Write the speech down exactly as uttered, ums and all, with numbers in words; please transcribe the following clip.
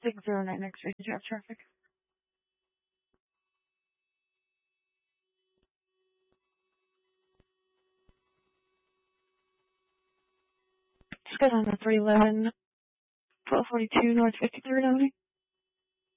six zero nine X-ray, did you have traffic? Just got on the three eleven, twelve forty-two North fifty-third Avenue.